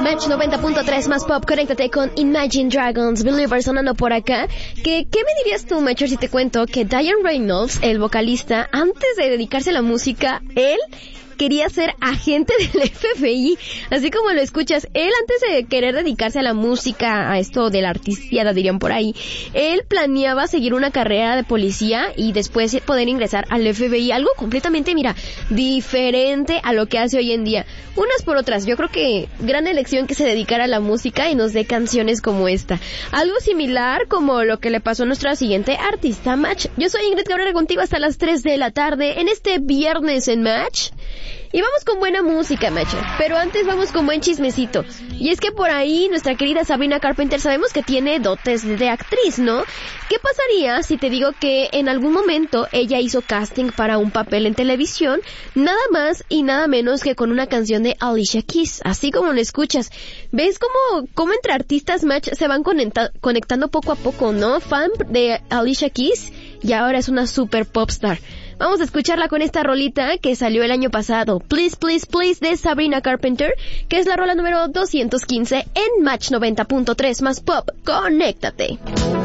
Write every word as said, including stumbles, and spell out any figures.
Match noventa punto tres más pop, conéctate con Imagine Dragons, Believer sonando por acá. ¿Qué, ¿Qué me dirías tú, Matcher, si te cuento que Diane Reynolds, el vocalista, antes de dedicarse a la música, él quería ser agente del F B I, así como lo escuchas. Él, antes de querer dedicarse a la música, a esto de la artistiada, dirían por ahí, él planeaba seguir una carrera de policía y después poder ingresar al F B I, algo completamente, mira, diferente a lo que hace hoy en día. Unas por otras, yo creo que gran elección que se dedicara a la música y nos dé canciones como esta. Algo similar como lo que le pasó a nuestra siguiente artista, Match. Yo soy Ingrid Cabrera contigo hasta las tres de la tarde en este viernes en Match. Y vamos con buena música, Macho. Pero antes vamos con buen chismecito. Y es que por ahí nuestra querida Sabrina Carpenter sabemos que tiene dotes de actriz, ¿no? ¿Qué pasaría si te digo que en algún momento ella hizo casting para un papel en televisión, nada más y nada menos que con una canción de Alicia Keys, así como lo escuchas? ¿Ves cómo, cómo entre artistas, Match, se van conecta- conectando poco a poco, ¿no? Fan de Alicia Keys y ahora es una super popstar. Vamos a escucharla con esta rolita que salió el año pasado, Please, Please, Please, de Sabrina Carpenter, que es la rola número doscientos quince en Match noventa punto tres más pop. ¡Conéctate!